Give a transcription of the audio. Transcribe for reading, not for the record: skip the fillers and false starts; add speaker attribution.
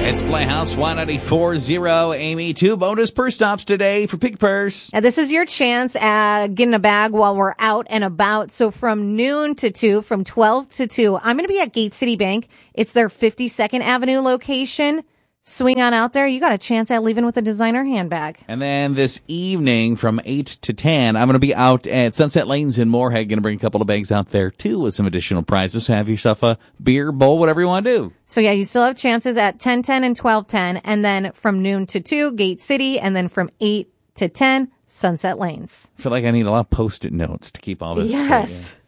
Speaker 1: It's Playhouse 194.0. Amy, 2 bonus purse stops today for Pig Purse.
Speaker 2: Now, this is your chance at getting a bag while we're out and about. So from noon to 2, from 12 to 2, I'm going to be at Gate City Bank. It's their 52nd Avenue location. Swing on out there. You got a chance at leaving with a designer handbag.
Speaker 1: And then this evening from 8 to 10, I'm going to be out at Sunset Lanes in Moorhead. Going to bring a couple of bags out there, too, with some additional prizes. So have yourself a beer, bowl, whatever you want to do.
Speaker 2: So, yeah, you still have chances at 10:10 and 12:10. And then from noon to 2, Gate City. And then from 8 to 10, Sunset Lanes.
Speaker 1: I feel like I need a lot of Post-it notes to keep all this.
Speaker 2: Yes.
Speaker 1: Straight.